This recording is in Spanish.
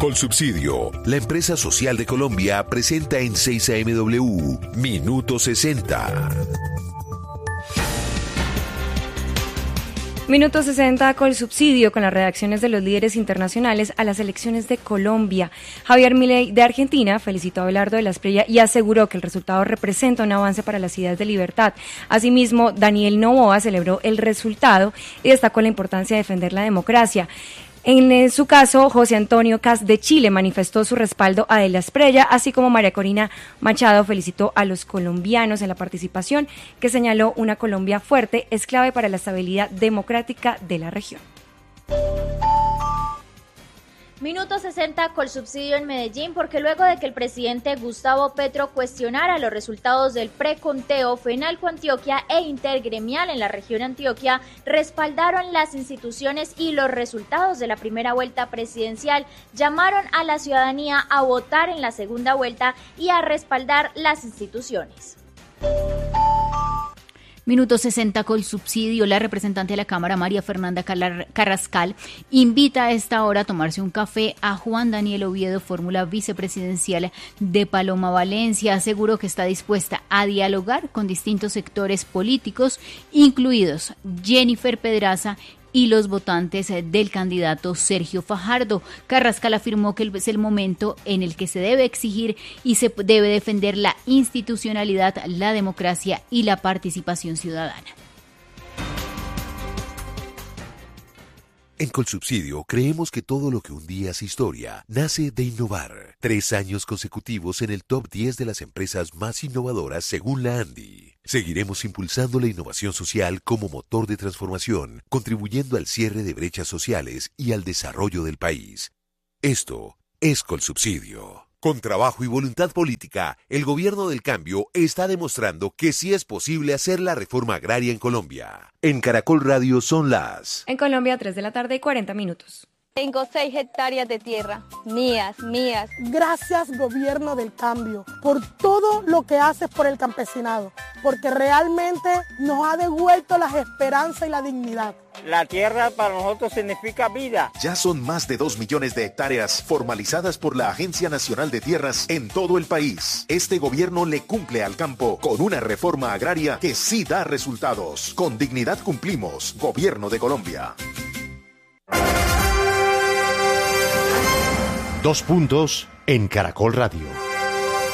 Colsubsidio, la empresa social de Colombia, presenta en 6AMW Minuto 60. Minuto 60 Colsubsidio, con las reacciones de los líderes internacionales a las elecciones de Colombia. Javier Milei de Argentina felicitó a Abelardo de la Espriella y aseguró que el resultado representa un avance para las ideas de libertad. Asimismo, Daniel Noboa celebró el resultado y destacó la importancia de defender la democracia. En su caso, José Antonio Kast de Chile manifestó su respaldo a De la Espriella, así como María Corina Machado felicitó a los colombianos en la participación, que señaló una Colombia fuerte es clave para la estabilidad democrática de la región. Minuto 60 Colsubsidio en Medellín, porque luego de que el presidente Gustavo Petro cuestionara los resultados del preconteo, FENALCO Antioquia e Intergremial en la región Antioquia respaldaron las instituciones y los resultados de la primera vuelta presidencial, llamaron a la ciudadanía a votar en la segunda vuelta y a respaldar las instituciones. Minuto 60 Colsubsidio. La representante de la Cámara, María Fernanda Carrascal, invita a esta hora a tomarse un café a Juan Daniel Oviedo, fórmula vicepresidencial de Paloma Valencia. Aseguró que está dispuesta a dialogar con distintos sectores políticos, incluidos Jennifer Pedraza y los votantes del candidato Sergio Fajardo. Carrascal afirmó que es el momento en el que se debe exigir y se debe defender la institucionalidad, la democracia y la participación ciudadana. En Colsubsidio creemos que todo lo que un día hace historia nace de innovar. 3 años consecutivos en el top 10 de las empresas más innovadoras según la ANDI. Seguiremos impulsando la innovación social como motor de transformación, contribuyendo al cierre de brechas sociales y al desarrollo del país. Esto es Colsubsidio. Con trabajo y voluntad política, el gobierno del cambio está demostrando que sí es posible hacer la reforma agraria en Colombia. En Caracol Radio son las... En Colombia, 3:40 p.m. Tengo 6 hectáreas de tierra, mías. Gracias, gobierno del cambio, por todo lo que haces por el campesinado, porque realmente nos ha devuelto las esperanzas y la dignidad. La tierra para nosotros significa vida. Ya son más de 2 millones de hectáreas formalizadas por la Agencia Nacional de Tierras en todo el país. Este gobierno le cumple al campo con una reforma agraria que sí da resultados. Con dignidad cumplimos. Gobierno de Colombia. 2 puntos en Caracol Radio.